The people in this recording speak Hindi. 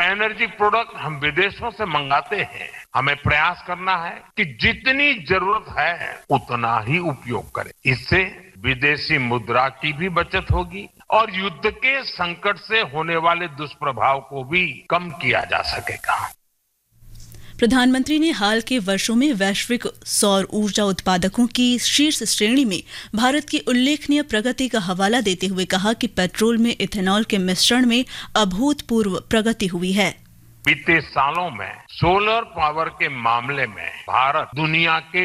एनर्जी प्रोडक्ट हम विदेशों से मंगाते हैं, हमें प्रयास करना है कि जितनी जरूरत है उतना ही उपयोग करें। इससे विदेशी मुद्रा की भी बचत होगी और युद्ध के संकट से होने वाले दुष्प्रभाव को भी कम किया जा सकेगा। प्रधानमंत्री ने हाल के वर्षों में वैश्विक सौर ऊर्जा उत्पादकों की शीर्ष श्रेणी में भारत की उल्लेखनीय प्रगति का हवाला देते हुए कहा कि पेट्रोल में इथेनॉल के मिश्रण में अभूतपूर्व प्रगति हुई है। बीते सालों में सोलर पावर के मामले में भारत दुनिया के